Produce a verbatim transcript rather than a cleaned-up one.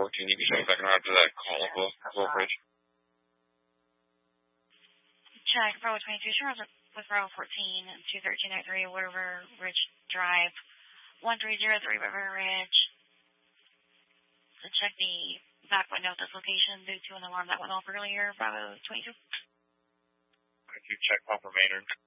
fourteen, you can check back around to that call of Wolf Ridge. Check, Bravo twenty-two, sure, with Bravo fourteen, two thirteen oh three, River Ridge Drive, one three zero three River Ridge. So check the back window of this location due to an alarm that went off earlier, Bravo twenty-two. If you check Papa Maynard.